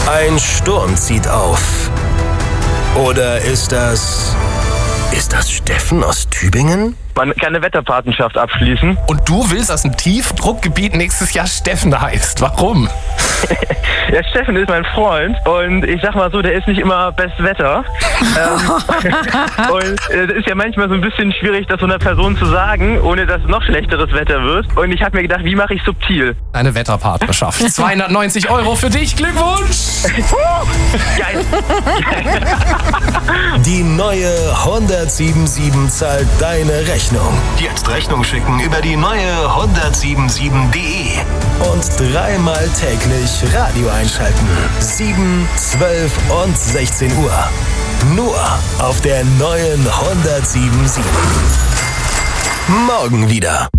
Ein Sturm zieht auf. Oder ist das Steffen aus Tübingen? Man kann eine Wetterpatenschaft abschließen. Und du willst, dass ein Tiefdruckgebiet nächstes Jahr Steffen heißt. Warum? Ja, Steffen ist mein Freund und ich sag mal so, der ist nicht immer best Wetter. Und es ist ja manchmal so ein bisschen schwierig, das so einer Person zu sagen, ohne dass noch schlechteres Wetter wird. Und ich habe mir gedacht, wie mache ich subtil? Eine Wetterpartnerschaft. 290 € für dich. Glückwunsch! Geil. Die neue 1077 zahlt deine Rechnung. Jetzt Rechnung schicken über die neue 1077.de und dreimal täglich Radio einschalten. 7, 12 und 16 Uhr. Nur auf der neuen 1077. Morgen wieder.